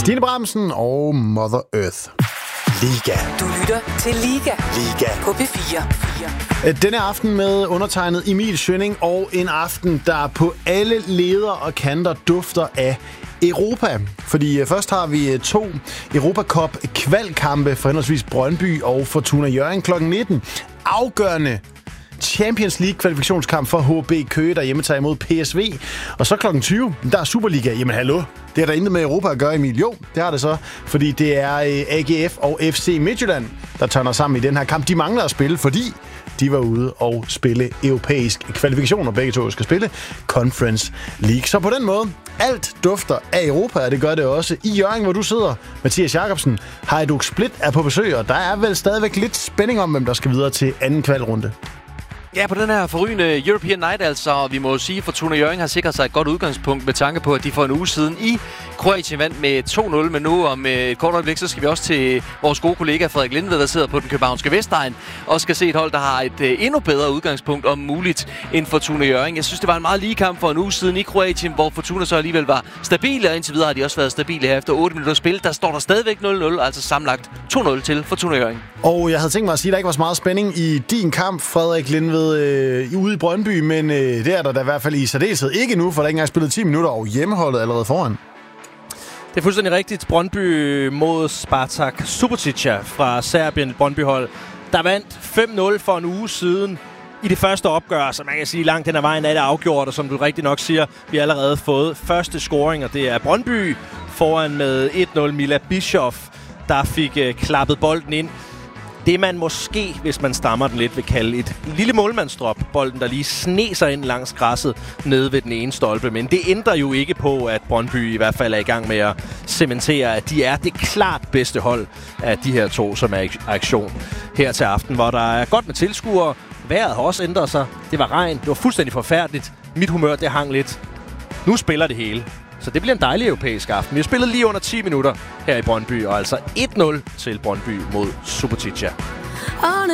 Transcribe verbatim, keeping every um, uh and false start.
Tine Bramsen og Mother Earth. Liga. Du lytter til Liga. Liga. På P fire. Denne aften med undertegnet Emil Schønning, og en aften, der på alle leder og kanter dufter af Europa. Fordi først har vi to Europa Cup kvalkampe for henholdsvis Brøndby og Fortuna Hjørring klokken nitten. Afgørende Champions League kvalifikationskamp for H B Køge, der hjemme tager imod P S V. Og så klokken tyve, der er Superliga. Jamen hallo, det er der intet med Europa at gøre, Emil. Jo, det har det så, fordi det er A G F og F C Midtjylland, der tørner sammen i den her kamp. De mangler at spille, fordi de var ude og spille europæisk kvalifikation, og begge to skal spille Conference League. Så på den måde, alt dufter af Europa, og det gør det også i Hjørring, hvor du sidder. Mathias Jacobsen, Hajduk Split er på besøg, og der er vel stadigvæk lidt spænding om, hvem der skal videre til anden kvalrunde. Ja, på den her forrygende European Night altså. Vi må jo sige, at Fortuna Hjørring har sikret sig et godt udgangspunkt med tanke på, at de for en uge siden i Kroatien vandt med to nul. Men nu om et kort øjeblik, så skal vi også til vores gode kollega Frederik Lindved, der sidder på den københavnske Vestegn, og skal se et hold, der har et uh, endnu bedre udgangspunkt om muligt end Fortuna Hjørring. Jeg synes, det var en meget lige kamp for en uge siden i Kroatien, hvor Fortuna så alligevel var stabile, og indtil videre har de også været stabile her efter otte minutter spil. Der står der stadigvæk nul nul, altså sammenlagt to nul til Fortuna Hjørring. Og jeg havde tænkt mig at sige, at der ikke var så meget spænding i din kamp, Frederik Lindved, øh, ude i Brøndby, men øh, det er der da i hvert fald i særdeleshed ikke nu, for der er ikke engang spillet ti minutter, og hjemmeholdet allerede foran. Det er fuldstændig rigtigt. Brøndby mod Spartak Subotica fra Serbien, Brøndby-hold, der vandt fem nul for en uge siden i det første opgør, så man kan sige, langt den ad vejen er det afgjort, og som du rigtig nok siger, vi har allerede fået første scoring, og det er Brøndby foran med et nul. Mila Bischoff, der fik øh, klappet bolden ind. Det man måske, hvis man stammer den lidt, vil kalde et lille målmandsdrop. Bolden, der lige sneser ind langs græsset nede ved den ene stolpe. Men det ændrer jo ikke på, at Brøndby i hvert fald er i gang med at cementere, at de er det klart bedste hold af de her to, som er i aktion her til aften, hvor der er godt med tilskuere. Vejret har også ændret sig. Det var regn. Det var fuldstændig forfærdeligt. Mit humør, det hang lidt. Nu spiller det hele. Så det bliver en dejlig europæisk aften. Vi har spillet lige under ti minutter her i Brøndby, og altså et nul til Brøndby mod Subotica.